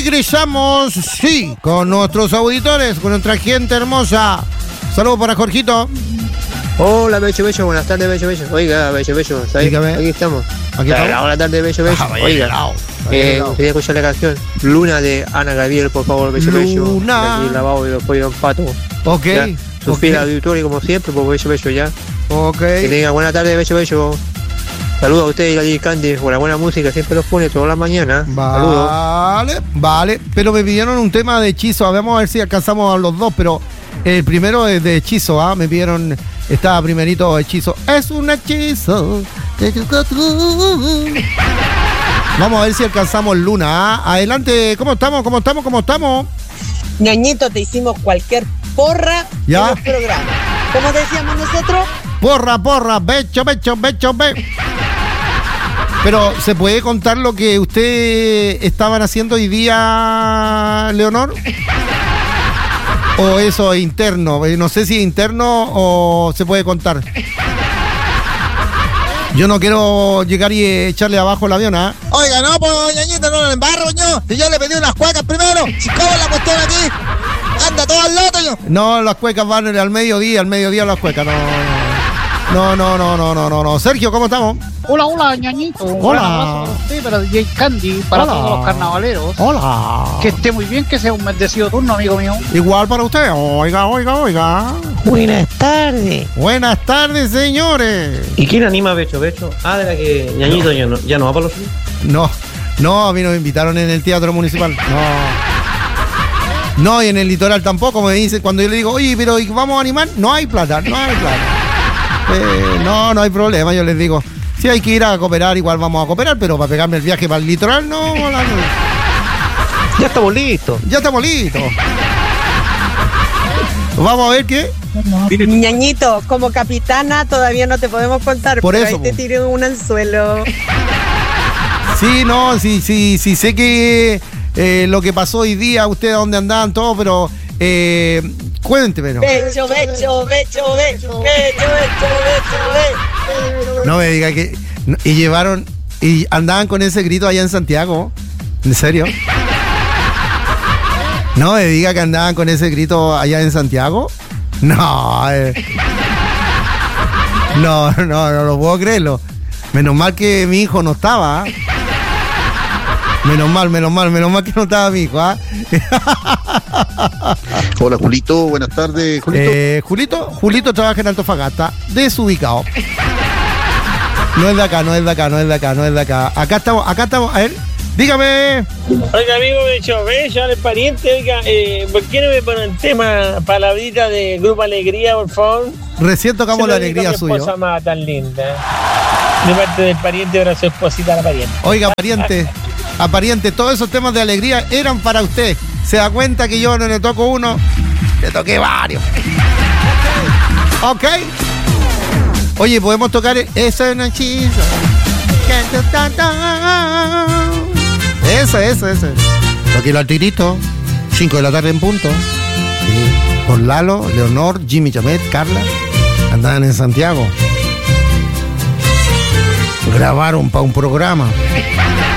Regresamos, sí, con nuestros auditores, con nuestra gente hermosa. Saludos para Jorgito. Hola, Becho, buenas tardes, Becho. Oiga, Becho, ¿sabes? Aquí estamos. Buenas tardes, Becho. Oiga, quería escuchar la canción Luna de Ana Gabriel, por favor, Becho. Luna. Aquí lavado y los pollos en pato. Ok. Su fila auditorio, como siempre, por Becho, ya. Ok. Que tenga buena tarde, Becho. Saludos a ustedes y a J Candy por la buena música, siempre los pone todas las mañanas. Vale. Pero me pidieron un tema de hechizo. Vamos a ver si alcanzamos a los dos, pero el primero es de hechizo, ¿ah? Me pidieron, estaba primerito hechizo. Es un hechizo. Vamos a ver si alcanzamos Luna, ¿ah? Adelante, ¿cómo estamos? Ñañito, te hicimos cualquier porra ¿ya? En el programa. ¿Cómo decíamos nosotros? Porra, becho. Pero, ¿se puede contar lo que ustedes estaban haciendo hoy día, Leonor? ¿O eso es interno? No sé si es interno o se puede contar. Yo no quiero llegar y echarle abajo el avión, ¿ah? Oiga, no, pues, Ñañito, no lo embarro, yo. Si yo le pedí unas cuecas primero, si cómo la cuestión aquí, anda todo al loto, yo. No, las cuecas van al mediodía las cuecas, no. Sergio, ¿cómo estamos? Hola, Ñañito. Hola. Sí, para DJ Candy, para todos los carnavaleros. Hola. Que esté muy bien, que sea un bendecido turno, amigo mío. Igual para usted. Oiga. Buenas tardes, señores. ¿Y quién anima a Becho? Ah, de la que Ñañito ya no va para los No, a mí no me invitaron en el Teatro Municipal. No, y en el Litoral tampoco. Me dicen, cuando yo le digo, oye, pero ¿vamos a animar? No hay plata. No hay problema, yo les digo. Si hay que ir a cooperar, igual vamos a cooperar, pero para pegarme el viaje para el Litoral, no. Ya estamos listos. Vamos a ver qué. Ñañito, como capitana todavía no te podemos contar, por pero eso, ahí te tiré un anzuelo. Sí, sé que lo que pasó hoy día, ustedes dónde andaban, todo, pero cuéntemelo. Becho. No me diga que... Y llevaron... Y andaban con ese grito allá en Santiago. ¿En serio? No me diga que andaban con ese grito allá en Santiago. No lo puedo creerlo. Menos mal que mi hijo no estaba. Menos mal que no estaba mi hijo. Hola, Julito, buenas tardes. Julito trabaja en Antofagasta, desubicado. No es de acá. Acá estamos, a ver, dígame. Oiga, amigo Becho, al pariente, oiga, ¿por qué no me ponen tema palabrita de Grupo Alegría, por favor? Recién tocamos la alegría suya. Esposa más tan linda. De parte del pariente, ahora su esposita la pariente. Oiga, pariente, todos esos temas de alegría eran para usted. Se da cuenta que yo no le toco uno, le toqué varios. Ok. Oye, podemos tocar ese hechizo. Ese. Toquilo al tirito. 5 de la tarde en punto. Sí. Con Lalo, Leonor, Jimmy Chamet, Carla. Andaban en Santiago. Grabaron para un programa.